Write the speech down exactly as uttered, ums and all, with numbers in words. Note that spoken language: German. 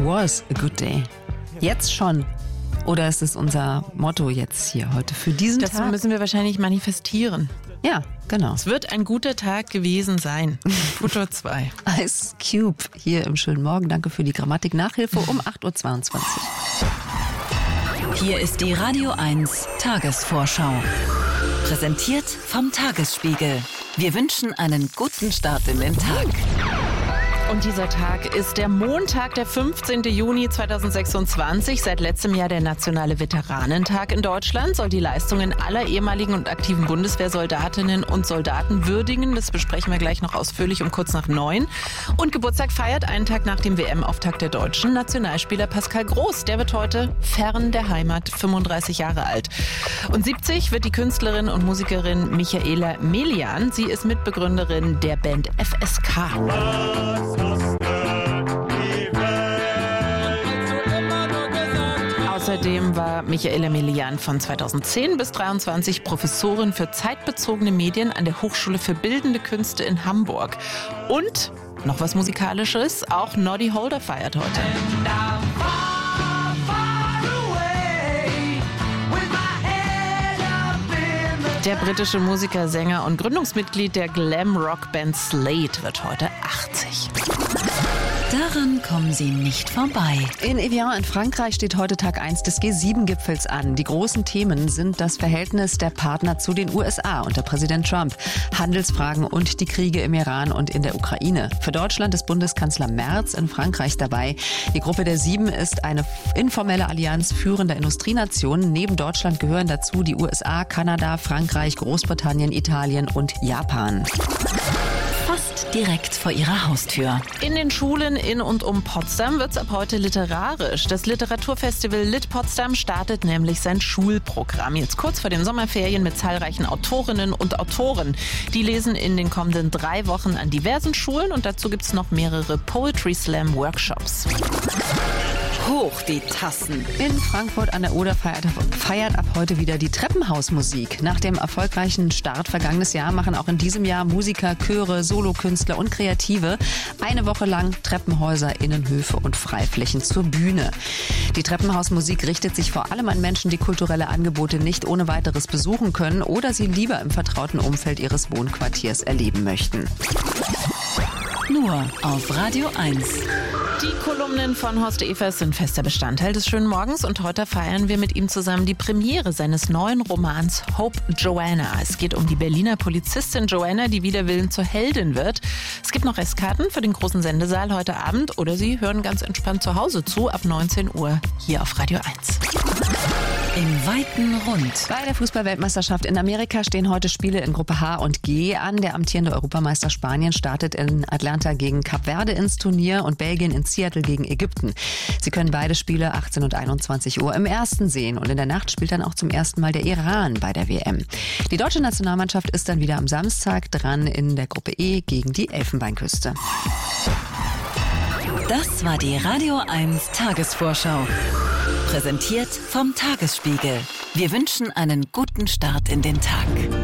was a good day. Jetzt schon. Oder ist es unser Motto jetzt hier heute für diesen das Tag? Das müssen wir wahrscheinlich manifestieren. Ja, genau. Es wird ein guter Tag gewesen sein. Futur zwei. Ice Cube hier im schönen Morgen. Danke für die Grammatik-Nachhilfe um acht Uhr zweiundzwanzig. Hier ist die Radio eins Tagesvorschau. Präsentiert vom Tagesspiegel. Wir wünschen einen guten Start in den Tag. Und dieser Tag ist der Montag, der fünfzehnten Juni zweitausendsechsundzwanzig. Seit letztem Jahr der nationale Veteranentag in Deutschland soll die Leistungen aller ehemaligen und aktiven Bundeswehrsoldatinnen und Soldaten würdigen. Das besprechen wir gleich noch ausführlich um kurz nach neun. Und Geburtstag feiert einen Tag nach dem W M-Auftakt der Deutschen Nationalspieler Pascal Groß. Der wird heute fern der Heimat fünfunddreißig Jahre alt. Und siebzig wird die Künstlerin und Musikerin Michaela Melian. Sie ist Mitbegründerin der Band F S K. Außerdem war Michaela Melian von zweitausendzehn bis zweitausenddreiundzwanzig Professorin für zeitbezogene Medien an der Hochschule für Bildende Künste in Hamburg. Und noch was Musikalisches, auch Noddy Holder feiert heute. Der britische Musiker, Sänger und Gründungsmitglied der Glam-Rock-Band Slade wird heute achtzig. Daran kommen Sie nicht vorbei. In Evian in Frankreich steht heute Tag eins des G sieben Gipfels an. Die großen Themen sind das Verhältnis der Partner zu den U S A unter Präsident Trump, Handelsfragen und die Kriege im Iran und in der Ukraine. Für Deutschland ist Bundeskanzler Merz in Frankreich dabei. Die Gruppe der Sieben ist eine informelle Allianz führender Industrienationen. Neben Deutschland gehören dazu die U S A, Kanada, Frankreich, Großbritannien, Italien und Japan. Fast direkt vor Ihrer Haustür. In den Schulen in und um Potsdam wird es ab heute literarisch. Das Literaturfestival Lit Potsdam startet nämlich sein Schulprogramm. Jetzt kurz vor den Sommerferien mit zahlreichen Autorinnen und Autoren. Die lesen in den kommenden drei Wochen an diversen Schulen und dazu gibt es noch mehrere Poetry Slam Workshops. Hoch die Tassen. In Frankfurt an der Oder feiert, feiert ab heute wieder die Treppenhausmusik. Nach dem erfolgreichen Start vergangenes Jahr machen auch in diesem Jahr Musiker, Chöre, Solokünstler und Kreative eine Woche lang Treppenhäuser, Innenhöfe und Freiflächen zur Bühne. Die Treppenhausmusik richtet sich vor allem an Menschen, die kulturelle Angebote nicht ohne weiteres besuchen können oder sie lieber im vertrauten Umfeld ihres Wohnquartiers erleben möchten. Nur auf Radio eins. Die Kolumnen von Horst Evers sind fester Bestandteil des schönen Morgens und heute feiern wir mit ihm zusammen die Premiere seines neuen Romans Hope Joanna. Es geht um die Berliner Polizistin Joanna, die wider Willen zur Heldin wird. Es gibt noch Restkarten für den großen Sendesaal heute Abend oder Sie hören ganz entspannt zu Hause zu ab neunzehn Uhr hier auf Radio eins. Im weiten Rund. Bei der Fußball-Weltmeisterschaft in Amerika stehen heute Spiele in Gruppe H und G an. Der amtierende Europameister Spanien startet in Atlanta gegen Kap Verde ins Turnier und Belgien in Seattle gegen Ägypten. Sie können beide Spiele achtzehn und einundzwanzig Uhr im ersten sehen. Und in der Nacht spielt dann auch zum ersten Mal der Iran bei der W M. Die deutsche Nationalmannschaft ist dann wieder am Samstag dran in der Gruppe E gegen die Elfenbeinküste. Das war die Radio eins Tagesvorschau. Präsentiert vom Tagesspiegel. Wir wünschen einen guten Start in den Tag.